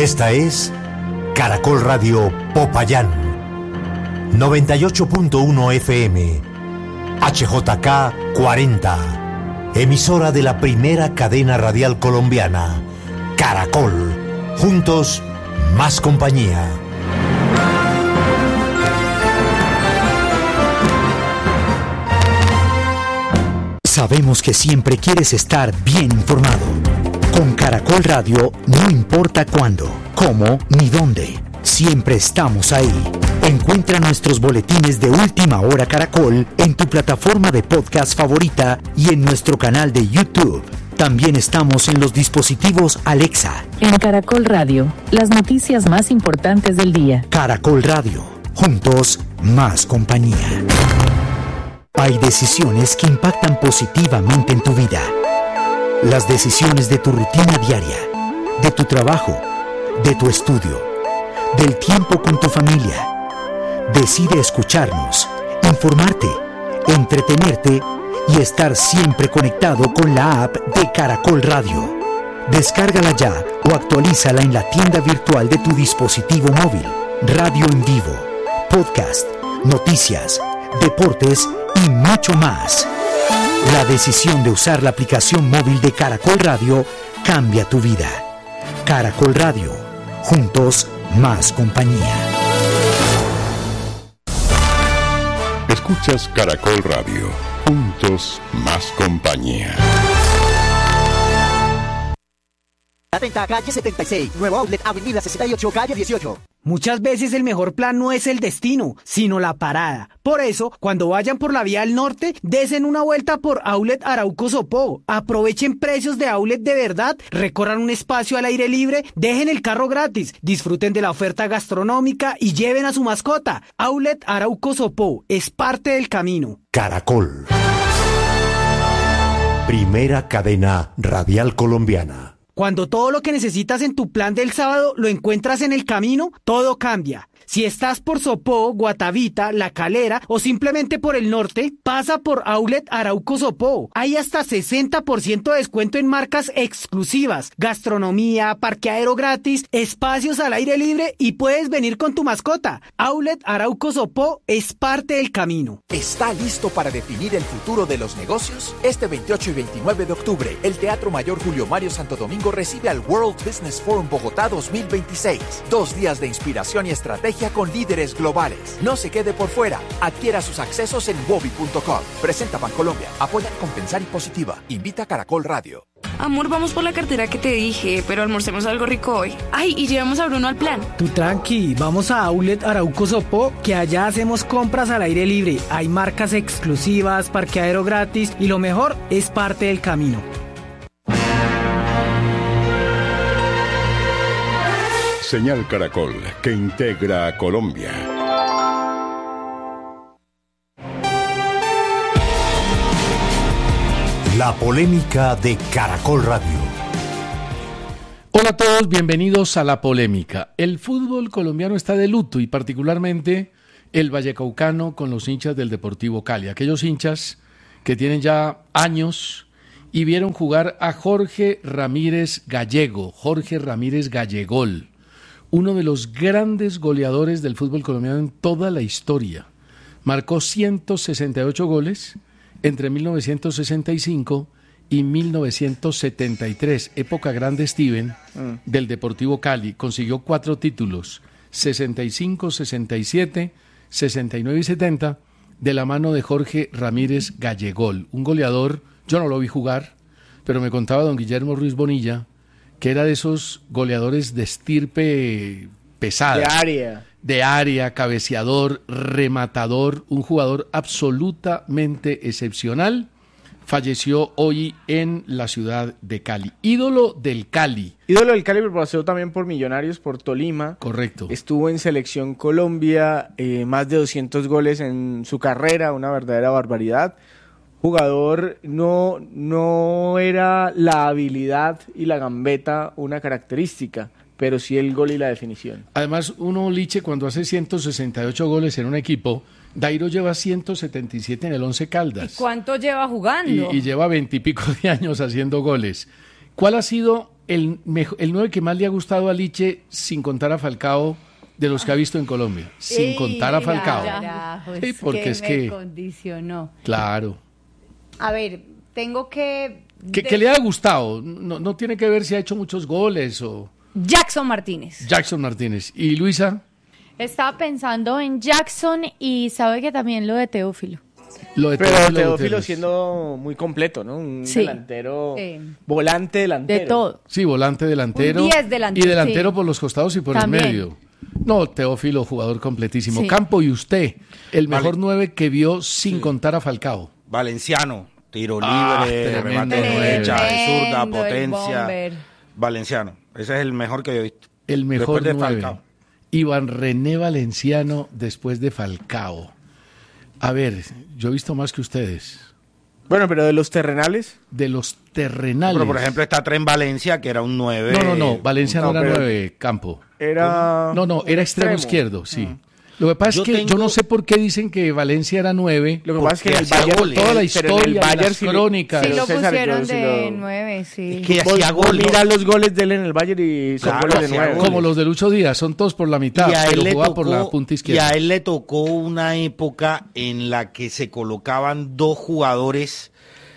Esta es Caracol Radio Popayán, 98.1 FM, HJK 40, emisora de la primera cadena radial colombiana, Caracol, juntos más compañía. Sabemos que siempre quieres estar bien informado. Con Caracol Radio no importa cuándo, cómo ni dónde. Siempre estamos ahí. Encuentra nuestros boletines de Última Hora Caracol en tu plataforma de podcast favorita y en nuestro canal de YouTube. También estamos en los dispositivos Alexa. En Caracol Radio, las noticias más importantes del día. Caracol Radio, juntos más compañía. Hay decisiones que impactan positivamente en tu vida. Las decisiones de tu rutina diaria, de tu trabajo, de tu estudio, del tiempo con tu familia. Decide escucharnos, informarte, entretenerte y estar siempre conectado con la app de Caracol Radio. Descárgala ya o actualízala en la tienda virtual de tu dispositivo móvil. Radio en vivo, podcast, noticias, deportes y mucho más. La decisión de usar la aplicación móvil de Caracol Radio cambia tu vida. Caracol Radio, juntos más compañía. Escuchas Caracol Radio, juntos más compañía. 30 calle 76, nuevo outlet avenida 68 calle 18. Muchas veces el mejor plan no es el destino, sino la parada. Por eso, cuando vayan por la vía al norte, desen una vuelta por Outlet Arauco Sopó. Aprovechen precios de outlet de verdad, recorran un espacio al aire libre, dejen el carro gratis, disfruten de la oferta gastronómica y lleven a su mascota. Outlet Arauco Sopó es parte del camino. Caracol. Primera cadena radial colombiana. Cuando todo lo que necesitas en tu plan del sábado lo encuentras en el camino, todo cambia. Si estás por Sopó, Guatavita, La Calera o simplemente por el norte, pasa por Outlet Arauco Sopó. Hay hasta 60% de descuento en marcas exclusivas, gastronomía, parqueadero gratis, espacios al aire libre y puedes venir con tu mascota. Outlet Arauco Sopó es parte del camino. ¿Está listo para definir el futuro de los negocios? Este 28 y 29 de octubre, el Teatro Mayor Julio Mario Santo Domingo recibe al World Business Forum Bogotá 2026. 2 días de inspiración y estrategia con líderes globales. No se quede por fuera. Adquiera sus accesos en wobi.com. Presenta Bancolombia. Apoya Compensar y Positiva. Invita Caracol Radio. Amor, vamos por la cartera que te dije, pero almorcemos algo rico hoy. Ay, y llevamos a Bruno al plan. Tú tranqui, vamos a Outlet Arauco Sopó, que allá hacemos compras al aire libre. Hay marcas exclusivas, parqueadero gratis y lo mejor es parte del camino. Señal Caracol, que integra a Colombia. La polémica de Caracol Radio. Hola a todos, bienvenidos a La Polémica. El fútbol colombiano está de luto y particularmente el vallecaucano con los hinchas del Deportivo Cali. Aquellos hinchas que tienen ya años y vieron jugar a Jorge Ramírez Gallego, Jorge Ramírez Gallegol, uno de los grandes goleadores del fútbol colombiano en toda la historia. Marcó 168 goles entre 1965 y 1973, época grande Steven del Deportivo Cali. Consiguió 4 títulos, 65, 67, 69 y 70, de la mano de Jorge Ramírez Gallegol, un goleador. Yo no lo vi jugar, pero me contaba don Guillermo Ruiz Bonilla que era de esos goleadores de estirpe pesada. De área, cabeceador, rematador, un jugador absolutamente excepcional. Falleció hoy en la ciudad de Cali. Ídolo del Cali. Ídolo del Cali, pero pasó también por Millonarios, por Tolima. Correcto. Estuvo en Selección Colombia, más de 200 goles en su carrera, una verdadera barbaridad. Jugador, no era la habilidad y la gambeta una característica, pero sí el gol y la definición. Además, uno, Liche, cuando hace 168 goles en un equipo, Dairo lleva 177 en el Once Caldas. ¿Y cuánto lleva jugando? Y lleva 20 y pico de años haciendo goles. ¿Cuál ha sido el 9 que más le ha gustado a Liche, sin contar a Falcao, de los que ha visto en Colombia, sin contar a Falcao. Carajos, Sí, porque es que... me condicionó. Claro. A ver, tengo que... Que le ha gustado, no tiene que ver si ha hecho muchos goles o... Jackson Martínez. Jackson Martínez. ¿Y Luisa? Estaba pensando en Jackson y sabe que también lo de Teófilo. Pero Teófilo siendo muy completo, ¿no? Un Sí. delantero, volante delantero. De todo. Sí, volante delantero. Un 10 delantero, Y delantero sí. por los costados y por También. el medio. No, Teófilo, jugador completísimo. Sí. Campo, y usted, el mejor 9 que vio sin contar a Falcao. Valenciano, tiro Ah, libre, tremendo remate de nueve. derecha, de zurda, Tremendo, el potencia. bomber. Valenciano, ese es el mejor que yo he visto. El mejor Después de 9. Falcao. Iván René Valenciano después de Falcao. A ver, yo he visto más que ustedes. Bueno, pero de los terrenales. De los terrenales. Pero por ejemplo está Tren Valencia, que era un 9. No, Valencia no era pero 9, Campo. Era... No, era extremo izquierdo, sí. Lo que pasa es que yo no sé por qué dicen que Valencia era 9. Lo que pasa es que porque el Bayern- toda la pero en el historia, Bayern las sí le- crónicas. Sí lo César, pusieron yo sí de lo- 9, sí. Que hacía Vos gol, ¿no? mira los goles de él en el Bayern y son Claro, goles de hacía 9. goles. Como los de Lucho Díaz, son todos por la mitad, Y a, él pero le jugaba tocó, por la punta y izquierda. a él le tocó una época en la que se colocaban dos jugadores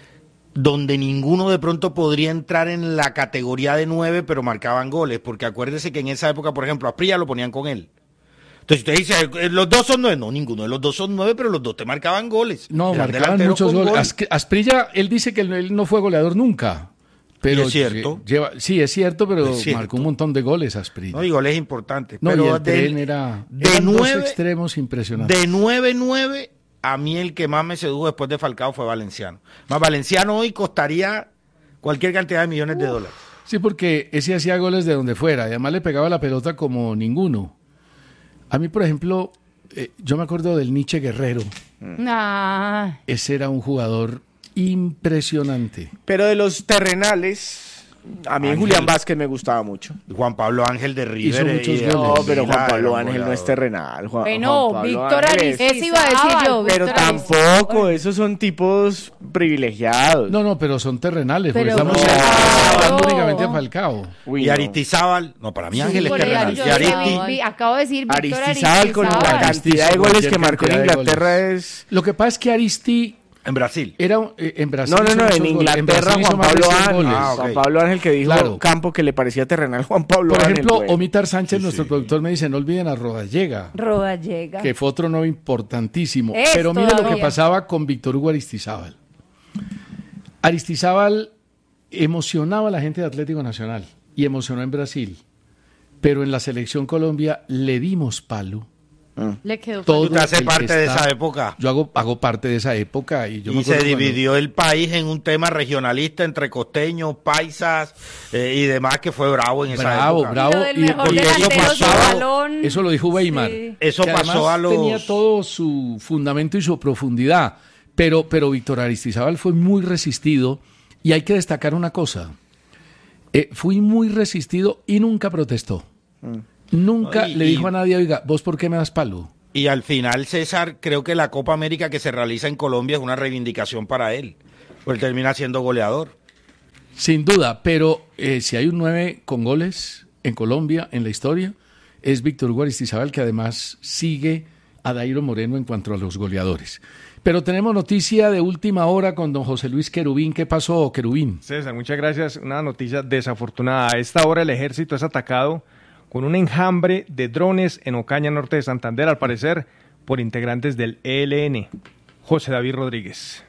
donde ninguno de pronto podría entrar en la categoría de 9, pero marcaban goles, porque acuérdese que en esa época, por ejemplo, a Asprilla lo ponían con él. Entonces usted dice, los dos son 9, no, ninguno de los dos son 9, pero los dos te marcaban goles. No, Eran marcaban delanteros muchos con goles. gol. Asprilla, él dice que él no fue goleador nunca. Pero Y es cierto. Sí, es cierto, pero Es cierto. marcó un montón de goles Asprilla. No, y goles importantes. No, pero y el tren eran dos 9, extremos impresionantes. de 9-9, a mí el que más me sedujo después de Falcao fue Valenciano. Más Valenciano hoy costaría cualquier cantidad de millones de dólares. Sí, porque ese hacía goles de donde fuera. Y además le pegaba la pelota como ninguno. A mí, por ejemplo, yo me acuerdo del Nietzsche Guerrero. Ah, Ese era un jugador impresionante. Pero de los terrenales, a mí Ángel. Julián Vázquez me gustaba mucho. Juan Pablo Ángel de River. Hizo muchos y de- goles. No, pero Juan Era Pablo un Ángel no es goleador. terrenal. Bueno, Juan Pablo Víctor Ángel es- Aristizábal. Eso iba a decir yo, Pero Víctor tampoco, esos son tipos privilegiados. No, pero son terrenales. Porque Pero estamos claro. hablando únicamente de Falcao. Uy, Y no. Aristizábal, no, para mí Ángel es por eso terrenal. yo Y Aristi, decía, Acabo de decir Víctor Aristizábal con la Aristizábal. cantidad de goles Cualquier que marcó en cantidad de Inglaterra goles. es... Lo que pasa es que Aristi en Brasil. era en Brasil. No, hizo muchos en goles. Inglaterra Brasil hizo Juan más de Pablo 100 Ángel. goles. Ah, ok. Juan Pablo Ángel que dijo Claro. Campo que le parecía terrenal Juan Pablo Por Ángel. ejemplo, güey. Omitar Sánchez, nuestro productor, me dice, no olviden a Rodallega, Rodallega. que fue otro 9 importantísimo. Es Pero mire lo que todavía. pasaba con Víctor Hugo Aristizábal. Aristizábal emocionaba a la gente de Atlético Nacional y emocionó en Brasil. Pero en la selección Colombia le dimos palo. le quedó Todo Tú te haces el que parte de está- esa época. Yo hago parte de esa época y yo me Y se acuerdo cuando- dividió el país en un tema regionalista entre costeños, paisas y demás, que fue bravo en esa Bravo, época. bravo. Lo del Y mejor porque delantero eso sin pasó, balón. eso lo dijo Weimar. Sí. Eso Que pasó además a los... tenía todo su fundamento y su profundidad. Pero Víctor Aristizábal fue muy resistido y hay que destacar una cosa. Fui muy resistido y nunca protestó. Nunca Y- le y- dijo a nadie, oiga, ¿vos por qué me das palo? Y al final, César, creo que la Copa América que se realiza en Colombia es una reivindicación para él. Pues él termina siendo goleador. Sin duda, pero si hay un 9 con goles en Colombia, en la historia, es Víctor Hugo Aristizábal, que además sigue a Dairo Moreno en cuanto a los goleadores. Pero tenemos noticia de última hora con don José Luis Querubín. ¿Qué pasó, Querubín? César, muchas gracias. Una noticia desafortunada. A esta hora el ejército es atacado con un enjambre de drones en Ocaña, norte de Santander, al parecer por integrantes del ELN. José David Rodríguez.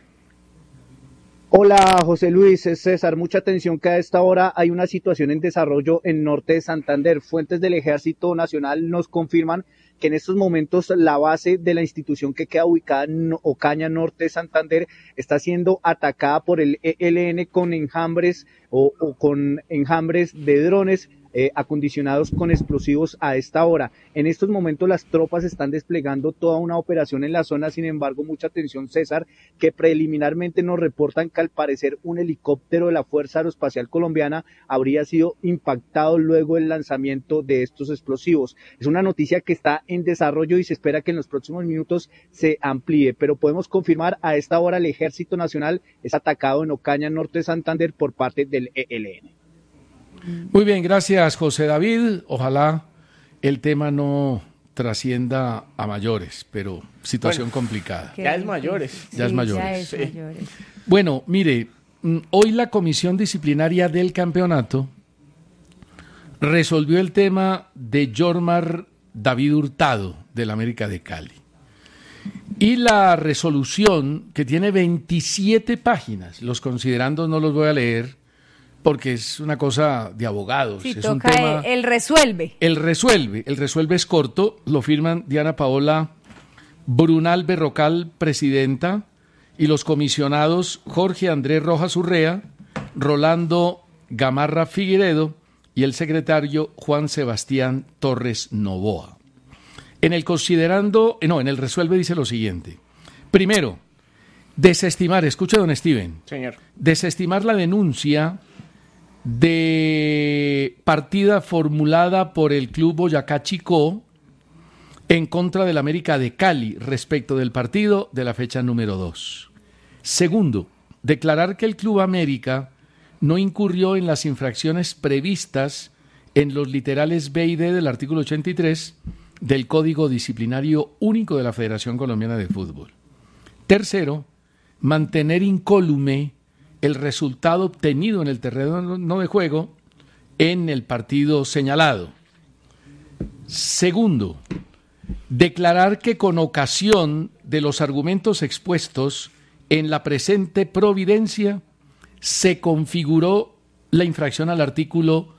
Hola José Luis, es César, mucha atención que a esta hora hay una situación en desarrollo en norte de Santander. Fuentes del Ejército Nacional nos confirman que en estos momentos la base de la institución que queda ubicada en Ocaña, norte de Santander, está siendo atacada por el ELN con enjambres o con enjambres de drones acondicionados con explosivos a esta hora. En estos momentos las tropas están desplegando toda una operación en la zona, sin embargo, mucha atención César, que preliminarmente nos reportan que al parecer un helicóptero de la Fuerza Aeroespacial Colombiana habría sido impactado luego del lanzamiento de estos explosivos. Es una noticia que está en desarrollo y se espera que en los próximos minutos se amplíe, pero podemos confirmar a esta hora el Ejército Nacional es atacado en Ocaña, norte de Santander, por parte del ELN. Muy bien, gracias José David. Ojalá el tema no trascienda a mayores, pero situación complicada. Ya es mayores. Ya es mayores. Bueno, mire, hoy la comisión disciplinaria del campeonato resolvió el tema de Jormar David Hurtado del América de Cali. Y la resolución, que tiene 27 páginas, los considerandos no los voy a leer porque es una cosa de abogados. Sí, es toca un tema, el resuelve. El resuelve es corto, lo firman Diana Paola Brunal Berrocal, presidenta, y los comisionados Jorge Andrés Rojas Urrea, Rolando Gamarra Figueredo y el secretario Juan Sebastián Torres Novoa. En el resuelve dice lo siguiente. Primero, desestimar, escucha don Steven. Señor. Desestimar la denuncia de partida formulada por el Club Boyacá Chicó en contra del América de Cali respecto del partido de la fecha número 2. Segundo, declarar que el Club América no incurrió en las infracciones previstas en los literales B y D del artículo 83 del Código Disciplinario Único de la Federación Colombiana de Fútbol. Tercero, mantener incólume el resultado obtenido en el terreno de juego en el partido señalado. Segundo, declarar que con ocasión de los argumentos expuestos en la presente providencia se configuró la infracción al artículo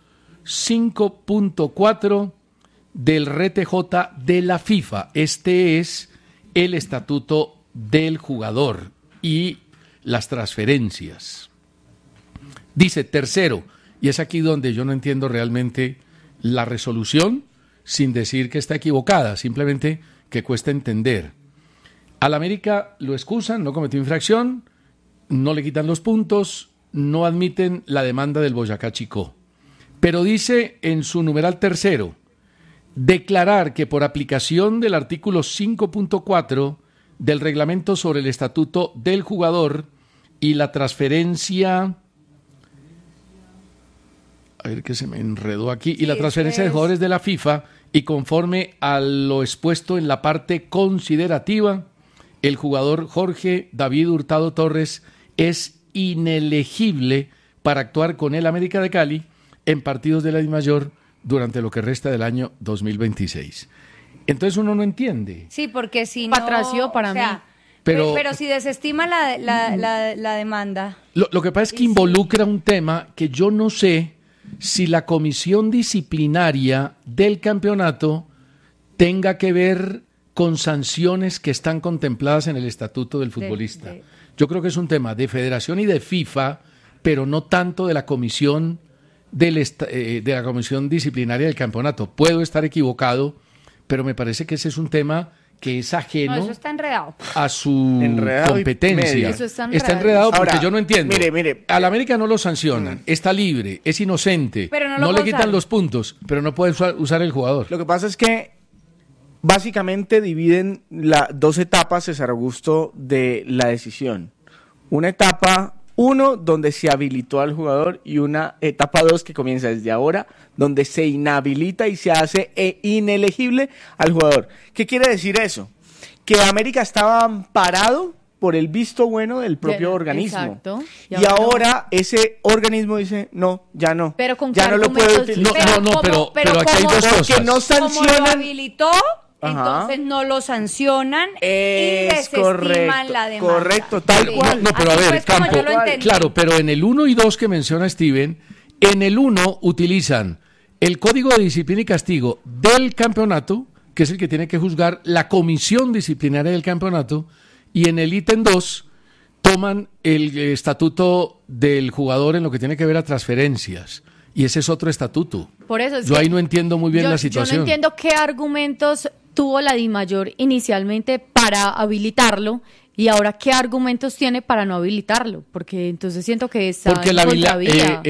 5.4 del RTJ de la FIFA. Este es el estatuto del jugador y las transferencias. Dice tercero, y es aquí donde yo no entiendo realmente la resolución, sin decir que está equivocada, simplemente que cuesta entender. Al América lo excusan, no cometió infracción, no le quitan los puntos, no admiten la demanda del Boyacá Chicó. Pero dice en su numeral tercero, declarar que por aplicación del artículo 5.4 del reglamento sobre el estatuto del jugador y la transferencia, a ver que se me enredó aquí, y la transferencia de jugadores de la FIFA, y conforme a lo expuesto en la parte considerativa, el jugador Jorge David Hurtado Torres es inelegible para actuar con el América de Cali en partidos de la DIMAYOR durante lo que resta del año 2026. Entonces uno no entiende. Sí, porque si no... Patració para mí. Pero si desestima la demanda... Lo que pasa es que involucra un tema que yo no sé si la comisión disciplinaria del campeonato tenga que ver con sanciones que están contempladas en el estatuto del futbolista. Yo creo que es un tema de federación y de FIFA, pero no tanto de la comisión de la comisión disciplinaria del campeonato. Puedo estar equivocado, pero me parece que ese es un tema que es ajeno eso está enredado. a su competencia. Eso está enredado porque ahora, yo no entiendo. Mire. Al América no lo sancionan, está libre, es inocente, pero no le quitan los puntos, pero no puede usar el jugador. Lo que pasa es que básicamente dividen dos etapas, César Augusto, de la decisión. Una etapa 1, donde se habilitó al jugador, y una etapa 2 que comienza desde ahora, donde se inhabilita y se hace inelegible al jugador. ¿Qué quiere decir eso? Que América estaba amparado por el visto bueno del propio organismo. Exacto. Y ahora ese organismo dice, no, ya no. Pero con ya no lo puede utilizar. Pero aquí hay dos cosas. Que no sancionan. Como lo habilitó, entonces no lo sancionan y desestiman la demanda. Correcto, tal cual. No, pero a ver, Campo, claro, pero en el 1 y 2 que menciona Steven, en el 1 utilizan el Código de Disciplina y Castigo del campeonato, que es el que tiene que juzgar la comisión disciplinaria del campeonato, y en el ítem 2 toman el estatuto del jugador en lo que tiene que ver a transferencias. Y ese es otro estatuto. Por eso yo ahí no entiendo muy bien la situación. Yo no entiendo qué argumentos tuvo la DIMAYOR inicialmente para habilitarlo y ahora qué argumentos tiene para no habilitarlo. Porque entonces siento que está porque en contravía.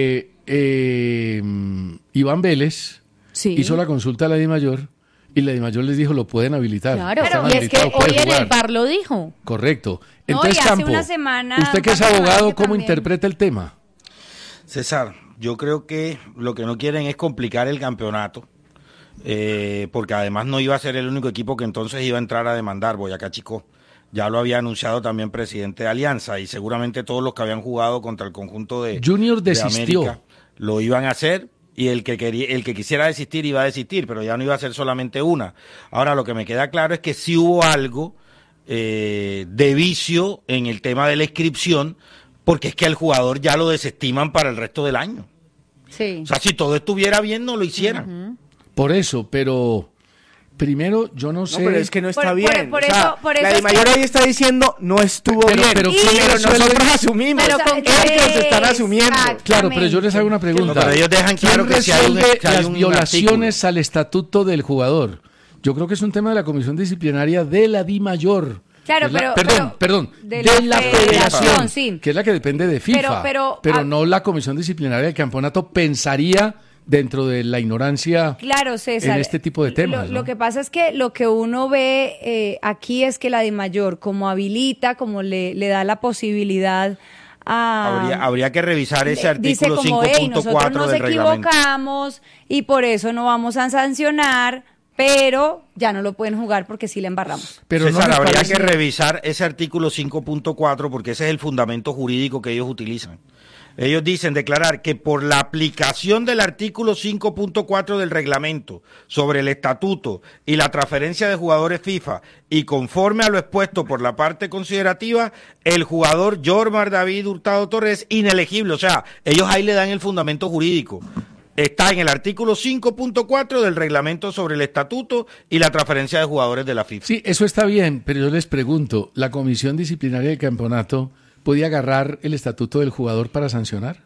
Iván Vélez hizo la consulta a la DIMAYOR y la DIMAYOR les dijo lo pueden habilitar. Claro, y es que hoy en el VAR lo dijo. Correcto. Entonces, no, y hace Campo, una semana, usted que es abogado, ¿cómo interpreta el tema? César, Yo creo que lo que no quieren es complicar el campeonato, porque además no iba a ser el único equipo que entonces iba a entrar a demandar. Boyacá Chicó ya lo había anunciado también presidente de Alianza, y seguramente todos los que habían jugado contra el conjunto de Junior desistió. de América lo iban a hacer, y el que quisiera desistir iba a desistir, pero ya no iba a ser solamente una. Ahora, lo que me queda claro es que sí hubo algo de vicio en el tema de la inscripción, porque es que al jugador ya lo desestiman para el resto del año. Sí. O sea, si todo estuviera bien, no lo hicieran. Uh-huh. Por eso, pero primero, yo no sé. No, pero es que no está bien. Por o sea, eso la es DIMAYOR ahí está diciendo no estuvo bien. Pero nosotros asumimos. Pero con ellos están asumiendo. Claro, pero yo les hago una pregunta. No, pero ellos dejan claro ¿Quién que si hay resuelve si hay las un violaciones al estatuto del jugador? Yo creo que es un tema de la comisión disciplinaria de la DIMAYOR. Claro, Perdón, de de la la federación, sí. que es la que depende de FIFA, pero no la comisión disciplinaria del campeonato pensaría dentro de la ignorancia claro, César, en este tipo de temas. Lo que pasa es que lo que uno ve aquí es que la DIMAYOR, como habilita, como le da la posibilidad a... Habría que revisar ese artículo 5.4 nosotros nos del reglamento. equivocamos y por eso no vamos a sancionar, pero ya no lo pueden jugar porque sí le embarramos. Pero César, habría que revisar ese artículo 5.4 porque ese es el fundamento jurídico que ellos utilizan. Ellos dicen declarar que por la aplicación del artículo 5.4 del reglamento sobre el estatuto y la transferencia de jugadores FIFA y conforme a lo expuesto por la parte considerativa, el jugador Jormar David Hurtado Torres es inelegible. O sea, ellos ahí le dan el fundamento jurídico. Está en el artículo 5.4 del reglamento sobre el estatuto y la transferencia de jugadores de la FIFA. Sí, eso está bien, pero yo les pregunto, ¿la comisión disciplinaria del campeonato podía agarrar el estatuto del jugador para sancionar?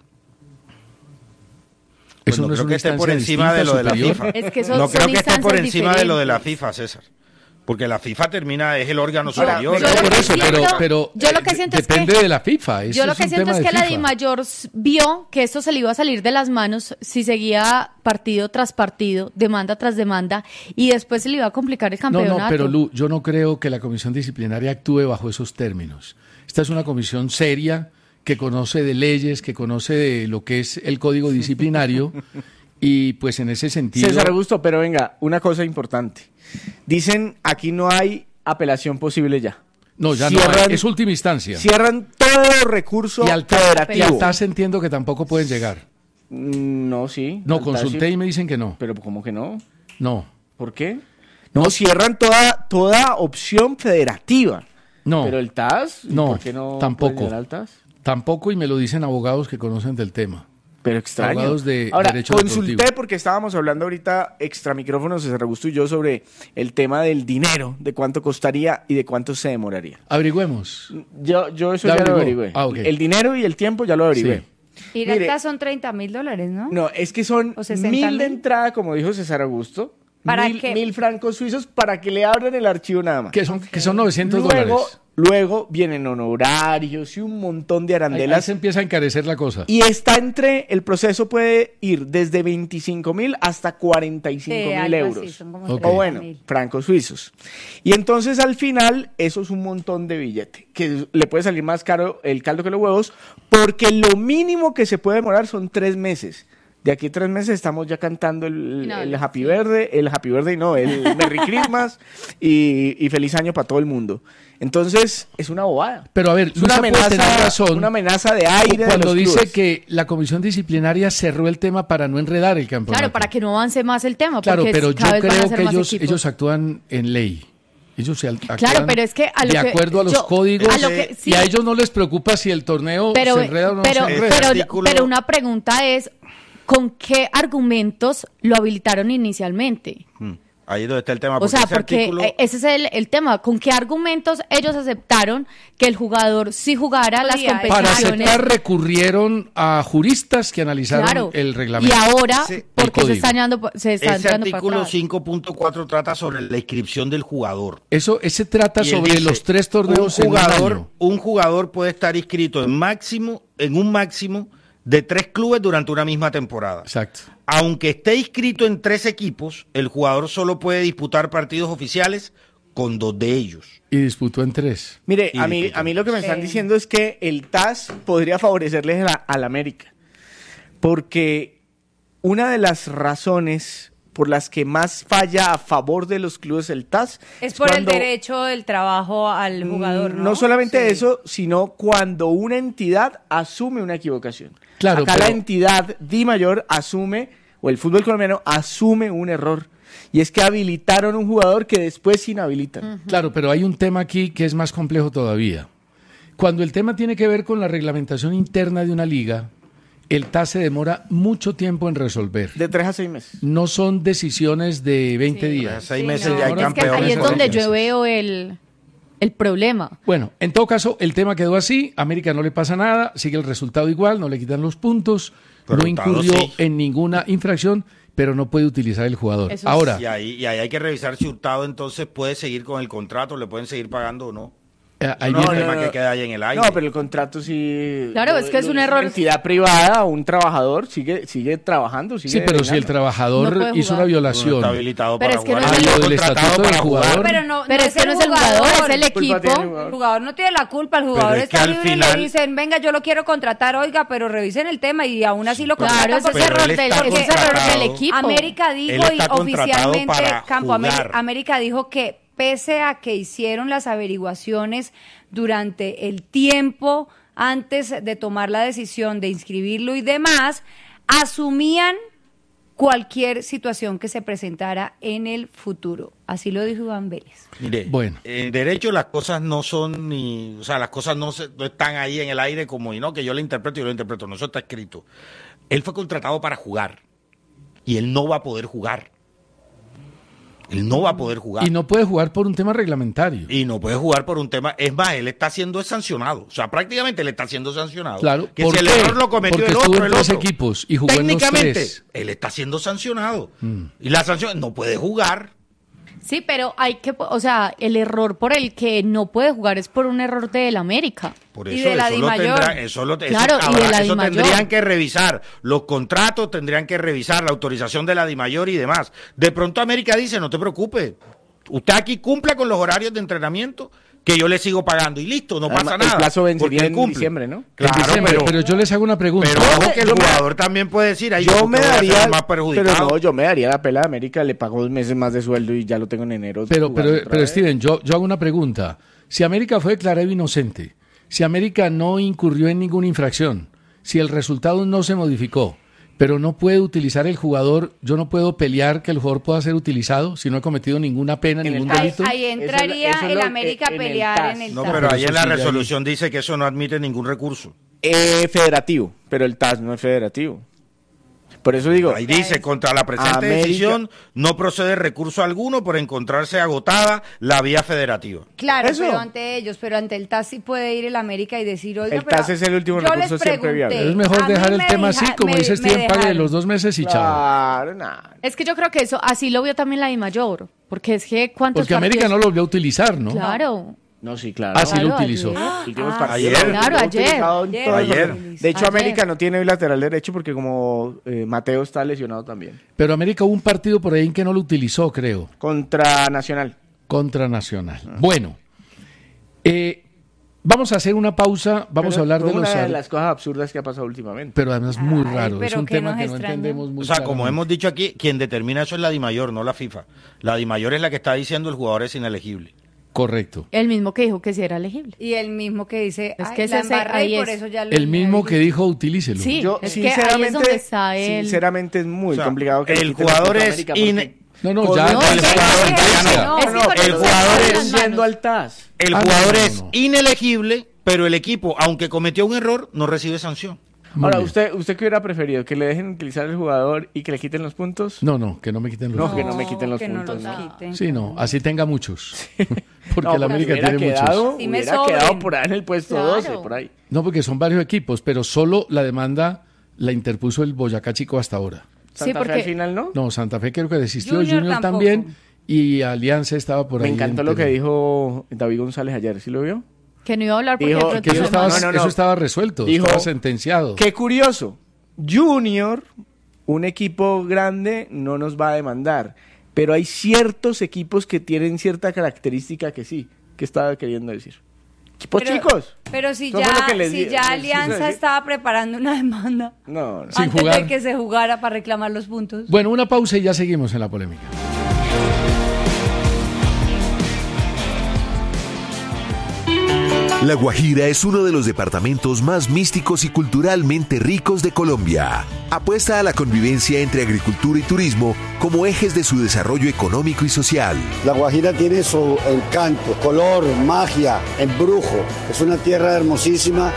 Pues no creo que esté por encima de lo de la FIFA. Es que no creo que esté por encima de lo de la FIFA, César. Porque la FIFA es el órgano superior. Por eso, pero yo lo que siento depende es que, de la FIFA. Yo lo que siento es que la DIMAYOR vio que esto se le iba a salir de las manos si seguía partido tras partido, demanda tras demanda, y después se le iba a complicar el campeonato. No, pero Lu, yo no creo que la comisión disciplinaria actúe bajo esos términos. Esta es una comisión seria que conoce de leyes, que conoce de lo que es el código disciplinario y pues en ese sentido... César Augusto, pero venga, una cosa importante. Dicen, aquí no hay apelación posible ya. No, ya no hay, es última instancia. Cierran todo recurso federativo. Y al TAS entiendo que tampoco pueden llegar. No, sí. No, consulté y me dicen que no. ¿Pero cómo que no? No. ¿Por qué? No, cierran toda opción federativa. No. Pero el TAS, no, ¿por qué no tampoco. puede llegar al TAS? Tampoco, y me lo dicen abogados que conocen del tema. Pero extraño. Abogados de Ahora, derecho consulté deportivo. porque estábamos hablando ahorita extra micrófonos, César Augusto y yo, sobre el tema del dinero, de cuánto costaría y de cuánto se demoraría. Averigüemos. Yo eso ya lo averigüé. Okay. El dinero y el tiempo ya lo averigüé. Sí. Ir al TAS son $30,000, ¿no? No, es que son 1.000 de entrada, como dijo César Augusto. ¿Para qué? 1.000 francos suizos para que le abran el archivo nada más. Que son $900. Luego vienen honorarios y un montón de arandelas. Ahí se empieza a encarecer la cosa. Y el proceso puede ir desde 25.000 hasta 45.000 euros. O bueno, francos suizos. Y entonces al final, eso es un montón de billete, que le puede salir más caro el caldo que los huevos, porque lo mínimo que se puede demorar son 3 meses. De aquí a 3 meses estamos ya cantando el Happy Birthday, el Merry Christmas y feliz año para todo el mundo. Entonces, es una bobada. Pero a ver, es una amenaza de aire. Cuando dice que la comisión disciplinaria cerró el tema para no enredar el campeonato. Claro, para que no avance más el tema. Claro, porque pero yo creo que ellos actúan actúan en ley. Ellos se actúan pero es que de acuerdo a los códigos y a ellos no les preocupa si el torneo se enreda o no se enreda. Pero una pregunta es, ¿con qué argumentos lo habilitaron inicialmente? Ahí es donde está el tema. O sea, porque ese es el tema. ¿Con qué argumentos ellos aceptaron que el jugador sí jugara las competiciones? Para aceptar recurrieron a juristas que analizaron el reglamento. Y ahora, ¿por qué se está entrando ese artículo 5.4 trata sobre la inscripción del jugador. Ese trata sobre los 3 torneos un jugador puede estar inscrito en un máximo de 3 clubes durante una misma temporada. Exacto. Aunque esté inscrito en 3 equipos, el jugador solo puede disputar partidos oficiales con 2 de ellos. Y disputó en 3. Mire, a mí lo que me están diciendo es que el TAS podría favorecerles al América. porque una de las razones por las que más falla a favor de los clubes el TAS es por el derecho del trabajo al jugador, ¿no? No solamente eso, sino cuando una entidad asume una equivocación. Claro, acá la entidad DIMAYOR asume, o el fútbol colombiano asume un error, y es que habilitaron un jugador que después inhabilitan. Claro, pero hay un tema aquí que es más complejo todavía. Cuando el tema tiene que ver con la reglamentación interna de una liga, el TAS se demora mucho tiempo en resolver. De 3 a 6 meses. No son decisiones de 20 días. 6 meses ya hay campeones. Ahí es donde yo veo el problema. Bueno, en todo caso, el tema quedó así. América no le pasa nada, sigue el resultado igual, no le quitan los puntos, no incurrió en ninguna infracción, pero no puede utilizar el jugador. Ahora, y ahí hay que revisar si Hurtado entonces puede seguir con el contrato, le pueden seguir pagando o no. Ahí no, viene el tema que queda ahí en el aire. No, pero el contrato sí... Claro, es que es un error. Una entidad privada, un trabajador sigue trabajando, sigue sí, pero devengando. si el trabajador hizo una violación, no está habilitado pero para es que jugar. no es lo del estatuto del jugador. Pero es que no es el jugador, es el equipo. El jugador no tiene la culpa, el jugador es que está al libre final- y le dicen, venga, yo lo quiero contratar, oiga, pero revisen el tema y aún así lo contratan. Claro, ese es Pero error él del, está ese es error contratado. del equipo. América dijo Él está y contratado oficialmente para jugar. América dijo que pese a que hicieron las averiguaciones durante el tiempo antes de tomar la decisión de inscribirlo y demás, asumían cualquier situación que se presentara en el futuro. Así lo dijo Iván Vélez. Mire, Bueno. en derecho las cosas no son ni, o sea, las cosas no están ahí en el aire como, y no, que yo lo interpreto, no, eso está escrito. Él fue contratado para jugar y él no va a poder jugar. Él no va a poder jugar. y no puede jugar por un tema reglamentario. Y no puede jugar por un tema, es más, él está siendo sancionado, o sea, prácticamente él está siendo sancionado. Claro, que ¿por si el qué? error lo cometió Porque el estuvo otro, en el 3 otro. equipos y jugó en los Técnicamente, 3. él está siendo sancionado. Y la sanción no puede jugar. Sí, pero hay que, o sea, el error por el que no puede jugar es por un error del América. Por Y eso, de la eso lo DIMAYOR. tendrá, eso lo Claro, eso, y de la eso DIMAYOR. tendrían que revisar los contratos, tendrían que revisar la autorización de la DIMAYOR y demás. De pronto América dice, no te preocupes, usted aquí cumpla con los horarios de entrenamiento que yo le sigo pagando y listo, no pasa nada. El plazo porque vencería él en cumple. diciembre, ¿no? Claro, En diciembre, pero yo les hago una pregunta. pero ojo que el jugador también puede decir, ahí Yo me daría, más pero perjudicado. no, yo me daría la pela de América, le pago 2 meses más de sueldo y ya lo tengo en enero. Pero Steven, yo hago una pregunta. Si América fue declarado inocente, si América no incurrió en ninguna infracción, si el resultado no se modificó, pero no puede utilizar el jugador, yo no puedo pelear que el jugador pueda ser utilizado si no he cometido ninguna pena, ningún delito. Ahí entraría Eso es el lo- América a en el pelear TAS. en el No, TAS. pero ahí en la Eso sí, resolución dice que eso no admite ningún recurso. Federativo, pero el TAS no es federativo. Por eso digo, Ahí dice, contra la presente América- decisión no procede recurso alguno por encontrarse agotada la vía federativa. Claro, Eso. pero ante ellos, pero ante el TAS sí puede ir el América y decir, oiga, El pero TAS es el último yo recurso les siempre pregunté, viable. Es mejor a mí dejar el me tema así, como dice Steven, pague dejaron. los 2 meses y chao. claro, nada. Es que yo creo que eso, así lo vio también la DIMAYOR, porque es que ¿cuántos Porque América no partidos? lo volvió a utilizar, ¿no? Claro. No, sí, claro. Así lo Claro, utilizó. ayer. Los últimos Ah, partidos. ayer. Claro, Lo ha ayer. utilizado en Ayer. todos los- Ayer. De hecho, Ayer. América no tiene lateral derecho porque como Mateo está lesionado también. Pero América hubo un partido por ahí en que no lo utilizó, creo, Contra Nacional. contra Nacional. Bueno, vamos a hacer una pausa, vamos Pero a hablar fue de los... una de las cosas absurdas que ha pasado últimamente. Pero además muy Ay, raro, es pero un que tema nos que no extraña. entendemos muy O sea, como claramente. hemos dicho aquí, quien determina eso es la DIMAYOR, no la FIFA. La DIMAYOR es la que está diciendo el jugador es inelegible. Correcto. El mismo que dijo que sí era elegible. Y el mismo que dice, Es ay, que la ese- embarré ahí y por es. eso ya lo El mismo que inhabilité. dijo utilícelo. Sí, Yo, es que ahí es donde está el... sinceramente es muy O sea, complicado que el le quiten jugador puntos a es América porque No, no, con- ya. No, el es que- jugador es que- ya no, no, es que no, con el eso jugador se es lavan las yendo manos. al TAS. El Ah, jugador no, es no. inelegible, pero el equipo, aunque cometió un error, no recibe sanción. Muy Ahora, bien. ¿usted qué hubiera preferido? ¿Que le dejen utilizar el jugador y que le quiten los puntos? No, que no me quiten los No, puntos. que no me quiten los que no puntos. los ¿no? quiten. Sí, no, así tenga muchos. Porque No, la América hubiera tiene quedado, muchos. Sí me hubiera sobren. quedado por ahí en el puesto Claro. 12, por ahí. No, porque son varios equipos, pero solo la demanda la interpuso el Boyacá Chico hasta ahora. Santa Sí, Fe porque- al final, ¿no? No, Santa Fe creo que desistió, Junior Junior tampoco. también, y Alianza estaba por Me ahí. encantó lo que entre- dijo David González ayer, ¿sí lo vio? Que no iba a hablar porque Dijo de pronto Que eso se estaba, manda. No. eso estaba resuelto, Dijo- estaba sentenciado. Qué curioso, Junior, un equipo grande, no nos va a demandar, pero hay ciertos equipos que tienen cierta característica que sí, que estaba queriendo decir. Equipos chicos. Pero si Eso ya, fue lo que les si di- ya les Alianza quise decir. estaba preparando una demanda No, Sin antes jugar. de que se jugara para reclamar los puntos. Bueno, una pausa y ya seguimos en la polémica. La Guajira es uno de los departamentos más místicos y culturalmente ricos de Colombia. Apuesta a la convivencia entre agricultura y turismo como ejes de su desarrollo económico y social. La Guajira tiene su encanto, color, magia, embrujo. Es una tierra hermosísima.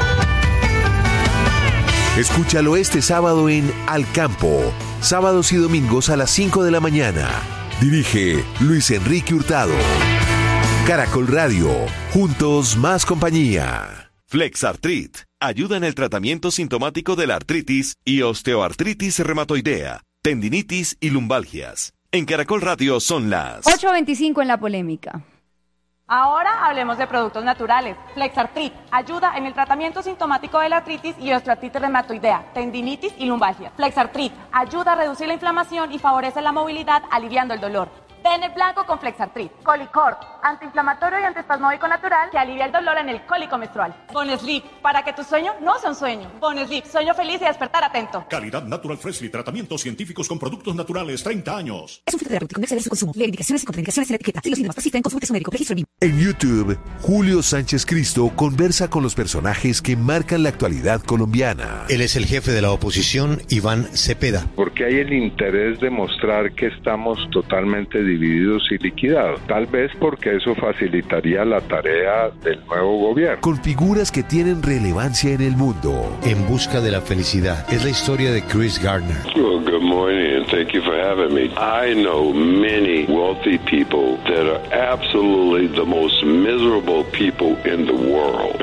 Escúchalo este sábado en Al Campo, sábados y domingos a las 5 de la mañana. Dirige Luis Enrique Hurtado. Caracol Radio, juntos más compañía. Flexartrit ayuda en el tratamiento sintomático de la artritis y osteoartritis reumatoidea, tendinitis y lumbalgias. En Caracol Radio son las 8:25 en la polémica. Ahora hablemos de productos naturales. Flexartrit ayuda en el tratamiento sintomático de la artritis y osteoartritis reumatoidea, tendinitis y lumbalgia. Flexartrit ayuda a reducir la inflamación y favorece la movilidad, aliviando el dolor. Den el blanco con Flexartrit. Colicort, antiinflamatorio y antiespasmódico natural que alivia el dolor en el cólico menstrual. Bonesleep, para que tu sueño no sea un sueño. Bonesleep, sueño feliz y despertar atento. Calidad Natural Freshly, tratamientos científicos con productos naturales, 30 años. Es un fitoterapéutico, no exceder su consumo. Lee indicaciones y contraindicaciones en la etiqueta. Si los síntomas persisten, consulte a su médico. Registro BIM. En YouTube, Julio Sánchez Cristo conversa con los personajes que marcan la actualidad colombiana. Él es el jefe de la oposición, Iván Cepeda. Porque hay el interés de mostrar que estamos totalmente divididos y liquidados. Tal vez porque eso facilitaría la tarea del nuevo gobierno. Con figuras que tienen relevancia en el mundo. En busca de la felicidad. Es la historia de Chris Gardner. Well, good morning and thank you for having me. I know many wealthy people that are absolutely the most miserable people in the world.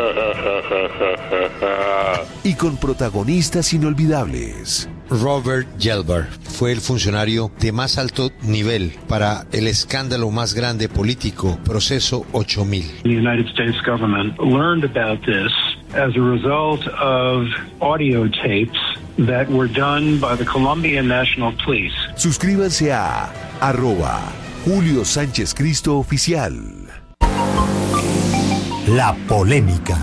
Y con protagonistas inolvidables. Robert Gelbar fue el funcionario de más alto nivel para el escándalo más grande político, Proceso 8000. The United States government learned about this as a result of audio tapes that were done by the Colombian National Police. Suscríbanse a @Julio Sánchez Cristo Oficial. La polémica.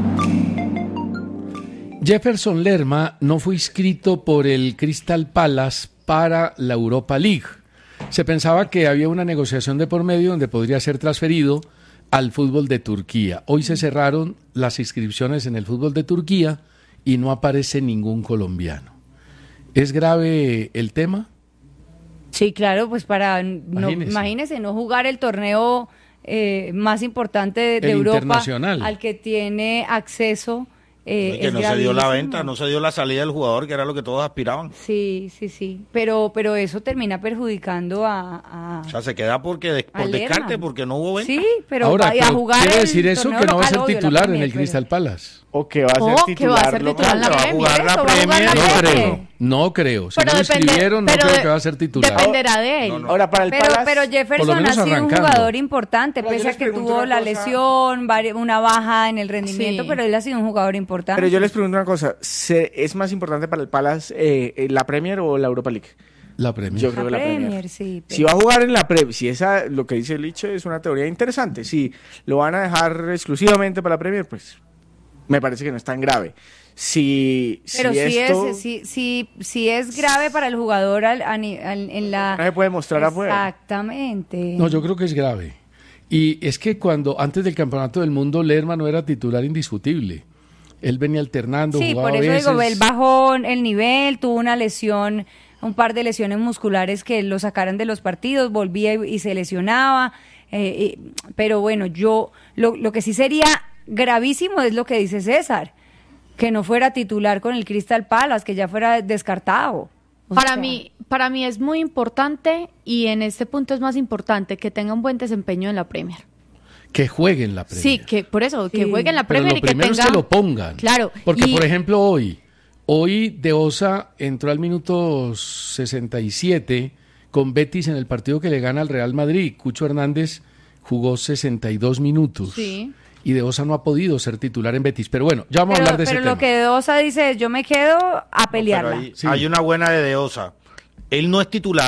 Jefferson Lerma no fue inscrito por el Crystal Palace para la Europa League. Se pensaba que había una negociación de por medio donde podría ser transferido al fútbol de Turquía. Hoy se cerraron las inscripciones en el fútbol de Turquía y no aparece ningún colombiano. ¿Es grave el tema? Sí, claro, pues para imagínese no jugar el torneo más importante de Europa, internacional, al que tiene acceso. Que no se dio la venta, no se dio la salida del jugador, que era lo que todos aspiraban. Sí. Pero eso termina perjudicando a o sea, se queda por descarte, porque no hubo venta. Sí, pero ahora, a jugar quiere decir el eso torneo que no va a local, ser obvio, titular la en el Premier, Crystal Palace. O que va a ser titular. Que va a ser titular en la Premier. No creo. Si Pero no lo inscribieron, no creo que va a ser titular. Dependerá de él. Ahora, para el Palace, pero Jefferson ha sido un jugador importante, Pero yo pese a les que pregunto tuvo una la cosa. lesión, una baja en el rendimiento, pero él ha sido un jugador importante. Pero yo les pregunto una cosa, ¿es más importante para el Palace la Premier o la Europa League? La Premier. Yo creo que la Premier. Sí, Si va a jugar en la Premier, si esa, lo que dice Liche es una teoría interesante, si lo van a dejar exclusivamente para la Premier, pues me parece que no es tan grave. Pero si es grave para el jugador en la... No se puede mostrar afuera. Exactamente. No, yo creo que es grave. Y es que antes del Campeonato del Mundo, Lerma no era titular indiscutible. Él venía alternando, sí, jugaba por eso a veces. digo, él bajó el nivel, tuvo una lesión, un par de lesiones musculares que lo sacaran de los partidos, volvía y se lesionaba. Pero bueno, lo que sí sería gravísimo es lo que dice César, que no fuera titular con el Crystal Palace, que ya fuera descartado. Para mí es muy importante, y en este punto es más importante, que tenga un buen desempeño en la Premier. Que juegue en la Premier. Sí, que por eso, que juegue en la Pero Premier lo y que primero tenga... es que lo pongan. Claro. Porque, por ejemplo, hoy De Osa entró al minuto 67 con Betis en el partido que le gana al Real Madrid. Cucho Hernández jugó 62 minutos. Sí. Y De Osa no ha podido ser titular en Betis. Pero bueno, ya vamos a hablar de ese tema. Pero lo que De Osa dice es, yo me quedo a pelearla. Hay una buena de Osa. Él no es titular,